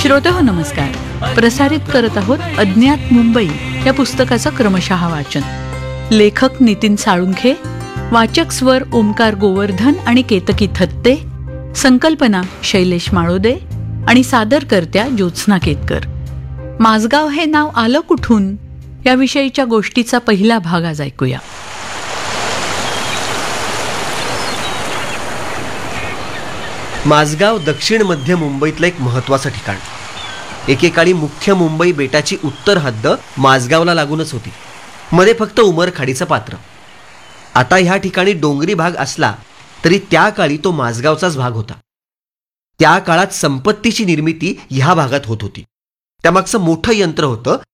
श्रोतेहो नमस्कार. प्रसारित करत आहोत अज्ञात मुंबई या पुस्तकाचं क्रमशः वाचन. लेखक नितीन साळुंखे, वाचक स्वर ओमकार गोवर्धन आणि केतकी थत्ते, संकल्पना शैलेश माळोदे आणि सादरकर्त्या ज्योत्स्ना केतकर. माझगाव हे नाव आलं कुठून याविषयीच्या गोष्टीचा पहिला भाग आज ऐकूया. माझगाव दक्षिण मध्य मुंबईतलं एक महत्त्वाचं ठिकाण. एकेकाळी मुख्य मुंबई बेटाची उत्तर हद्द माझगावला लागूनच होती. मध्ये फक्त उमरखाडीचं पात्र. आता ह्या ठिकाणी डोंगरी भाग असला तरी त्या काळी तो माझगावचाच भाग होता. त्या काळात संपत्तीची निर्मिती ह्या भागात होत होती. त्यामागचं मोठं यंत्र होतं